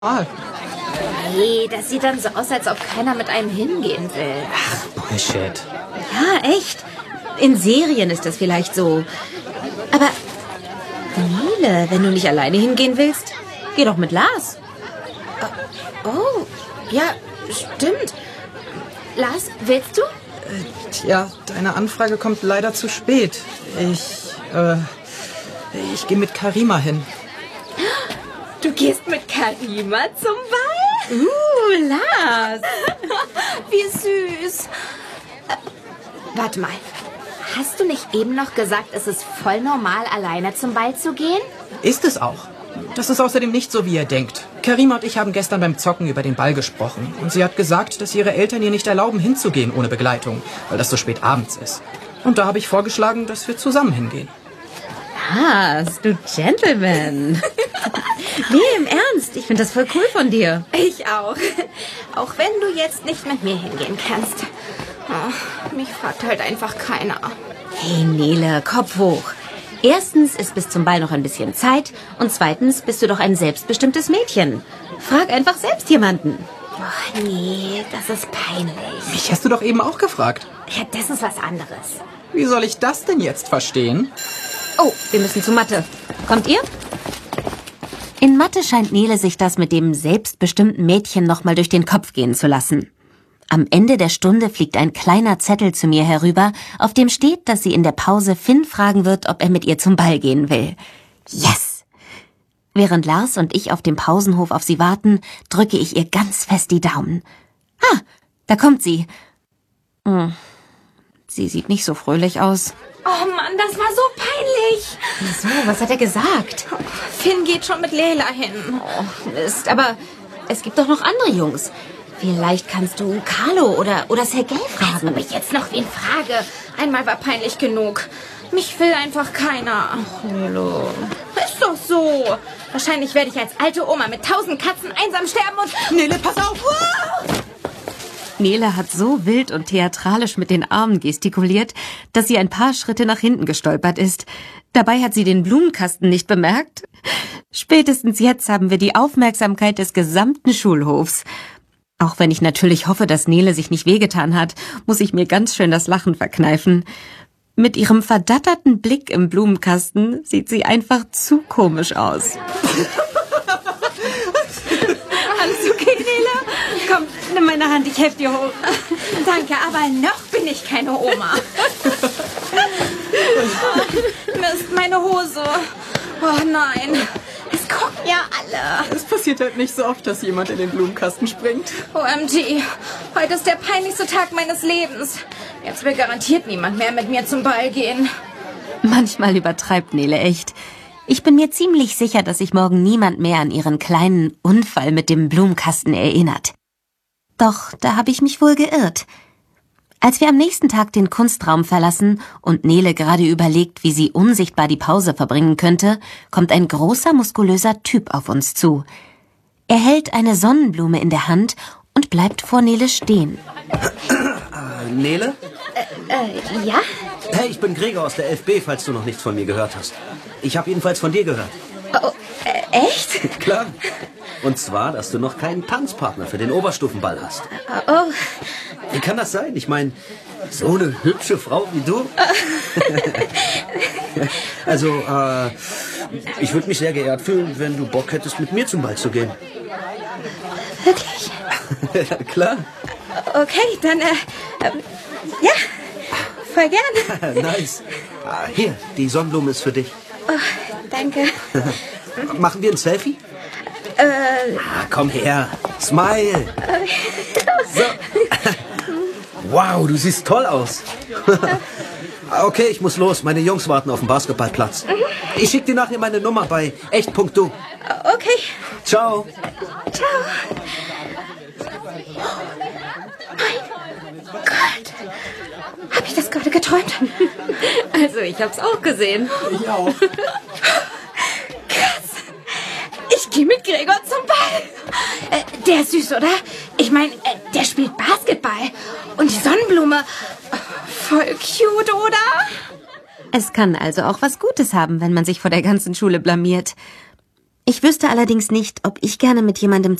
Ah, Nee, das sieht dann so aus, als ob keiner mit einem hingehen will. Bullshit. Ja, echt. In Serien ist das vielleicht so. Aber Nele, wenn du nicht alleine hingehen willst, geh doch mit Lars. Oh, ja, stimmt. Lars, willst du? Tja, deine Anfrage kommt leider zu spät. Ich gehe mit Karima hin. Du gehst mit Karima zum Ball? Lars. Wie süß. Warte mal. Hast du nicht eben noch gesagt, es ist voll normal, alleine zum Ball zu gehen? Ist es auch. Das ist außerdem nicht so, wie ihr denkt. Karima und ich haben gestern beim Zocken über den Ball gesprochen. Und sie hat gesagt, dass ihre Eltern ihr nicht erlauben, hinzugehen ohne Begleitung, weil das so spät abends ist. Und da habe ich vorgeschlagen, dass wir zusammen hingehen. Lars, du Gentleman. Nee, im Ernst. Ich finde das voll cool von dir. Ich auch. Auch wenn du jetzt nicht mit mir hingehen kannst. Oh, mich fragt halt einfach keiner. Hey, Nele, Kopf hoch. Erstens ist bis zum Ball noch ein bisschen Zeit. Und zweitens bist du doch ein selbstbestimmtes Mädchen. Frag einfach selbst jemanden. Oh, nee, das ist peinlich. Mich hast du doch eben auch gefragt. Ja, das ist was anderes. Wie soll ich das denn jetzt verstehen? Oh, wir müssen zu Mathe. Kommt ihr? In Mathe scheint Nele sich das mit dem selbstbestimmten Mädchen nochmal durch den Kopf gehen zu lassen. Am Ende der Stunde fliegt ein kleiner Zettel zu mir herüber, auf dem steht, dass sie in der Pause Finn fragen wird, ob er mit ihr zum Ball gehen will. Yes! Während Lars und ich auf dem Pausenhof auf sie warten, drücke ich ihr ganz fest die Daumen. Ah, da kommt sie. Sie sieht nicht so fröhlich aus. Oh Mann, das war so peinlich. Wieso? Was hat er gesagt? Finn geht schon mit Leila hin. Oh, Mist, aber es gibt doch noch andere Jungs. Vielleicht kannst du Carlo oder Sergej fragen. Ob ich jetzt noch wen frage? Einmal war peinlich genug. Mich will einfach keiner. Hallo. Ist doch so. Wahrscheinlich werde ich als alte Oma mit 1000 Katzen einsam sterben und... Nele, pass auf! Nele hat so wild und theatralisch mit den Armen gestikuliert, dass sie ein paar Schritte nach hinten gestolpert ist. Dabei hat sie den Blumenkasten nicht bemerkt. Spätestens jetzt haben wir die Aufmerksamkeit des gesamten Schulhofs. Auch wenn ich natürlich hoffe, dass Nele sich nicht wehgetan hat, muss ich mir ganz schön das Lachen verkneifen. Mit ihrem verdatterten Blick im Blumenkasten sieht sie einfach zu komisch aus. Alles okay, Nele? Komm, nimm meine Hand, ich helfe dir hoch. Danke, aber noch bin ich keine Oma. Mist, meine Hose. Oh nein, es gucken ja alle. Es passiert halt nicht so oft, dass jemand in den Blumenkasten springt. OMG, heute ist der peinlichste Tag meines Lebens. Jetzt will garantiert niemand mehr mit mir zum Ball gehen. Manchmal übertreibt Nele echt. Ich bin mir ziemlich sicher, dass sich morgen niemand mehr an ihren kleinen Unfall mit dem Blumenkasten erinnert. Doch da habe ich mich wohl geirrt. Als wir am nächsten Tag den Kunstraum verlassen und Nele gerade überlegt, wie sie unsichtbar die Pause verbringen könnte, kommt ein großer, muskulöser Typ auf uns zu. Er hält eine Sonnenblume in der Hand und bleibt vor Nele stehen. Nele? Ja? Hey, ich bin Gregor aus der FB, falls du noch nichts von mir gehört hast. Ich habe jedenfalls von dir gehört. Oh, echt? Klar. Und zwar, dass du noch keinen Tanzpartner für den Oberstufenball hast. Oh, Wie kann das sein? Ich meine, so eine hübsche Frau wie du. Also, ich würde mich sehr geehrt fühlen, wenn du Bock hättest, mit mir zum Ball zu gehen. wirklich? Ja, klar. Okay, dann, ja, voll gern. Nice. Hier, die Sonnenblume ist für dich. Oh, danke. Machen wir ein Selfie? Komm her. Smile. So. Wow, du siehst toll aus. Okay, ich muss los. Meine Jungs warten auf dem Basketballplatz. Ich schicke dir nachher meine Nummer bei echt.du. Okay, Ciao. ciao. Mein Gott. Habe ich das gerade geträumt? Also, ich hab's auch gesehen. Ich auch. Krass. Ich gehe mit Gregor zum Ball. Der ist süß, oder? Ich meine, der spielt Basketball. Und die Sonnenblume. Voll cute, oder? Es kann also auch was Gutes haben, wenn man sich vor der ganzen Schule blamiert. Ich wüsste allerdings nicht, ob ich gerne mit jemandem